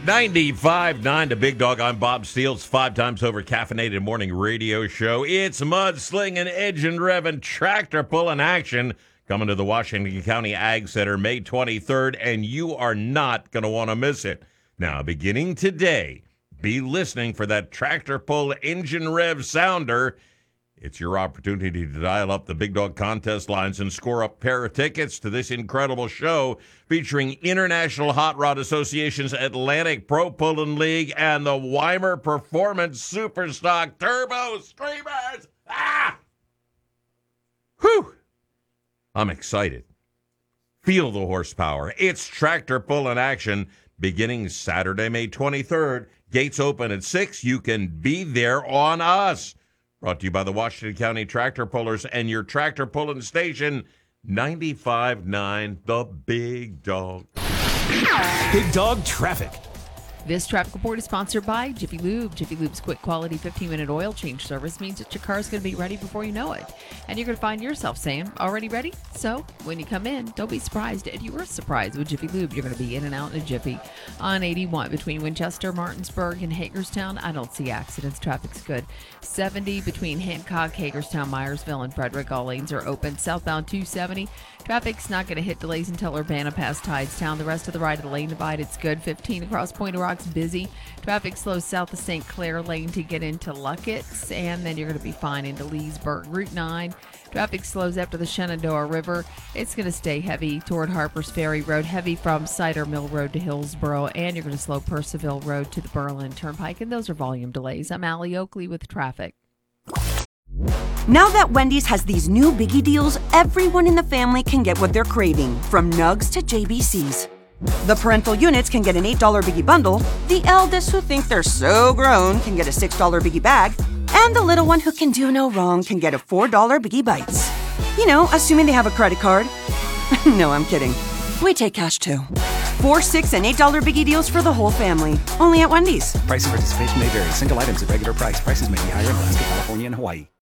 95.9 The Big Dog. I'm Bob Steele's 5 times over caffeinated morning radio show. It's mudslinging, edging, revving, tractor pulling action coming to the Washington County Ag Center May 23rd, and you are not going to want to miss it. Now, beginning today, be listening for that tractor pull engine rev sounder. It's your opportunity to dial up the Big Dog contest lines and score a pair of tickets to this incredible show featuring International Hot Rod Association's Atlantic Pro Pulling League and the Weimer Performance Superstock Turbo Screamers. Whew! I'm excited. Feel the horsepower. It's tractor pulling action beginning Saturday, May 23rd. Gates open at 6. You can be there on us. Brought to you by the Washington County Tractor Pullers and your tractor pulling station, 95.9 The Big Dog. Big Dog Traffic. This traffic report is sponsored by Jiffy Lube. Jiffy Lube's quick quality 15-minute oil change service means that your car's going to be ready before you know it. And you're going to find yourself saying, already ready? So when you come in, don't be surprised. If you were surprised with Jiffy Lube, you're going to be in and out in a jiffy. On 81 between Winchester, Martinsburg, and Hagerstown, I don't see accidents. Traffic's good. 70 between Hancock, Hagerstown, Myersville, and Frederick. All lanes are open. Southbound 270. Traffic's not going to hit delays until Urbana past Tidestown. The rest of the right of the lane divide, it's good. 15 across Point of Rocks, busy. Traffic slows south of St. Clair Lane to get into Luckett's, and then you're going to be fine into Leesburg. Route 9, traffic slows after the Shenandoah River. It's going to stay heavy toward Harper's Ferry Road, heavy from Cider Mill Road to Hillsboro, and you're going to slow Percival Road to the Berlin Turnpike, and those are volume delays. I'm Allie Oakley with traffic. Now that Wendy's has these new biggie deals, everyone in the family can get what they're craving, from nugs to JBCs. The parental units can get an $8 biggie bundle, the eldest who think they're so grown can get a $6 biggie bag, and the little one who can do no wrong can get a $4 biggie bites. You know, assuming they have a credit card. No, I'm kidding. We take cash too. 4, 6, and $8 biggie deals for the whole family. Only at Wendy's. Price and participation may vary. Single items at regular price. Prices may be higher in Alaska, California, and Hawaii.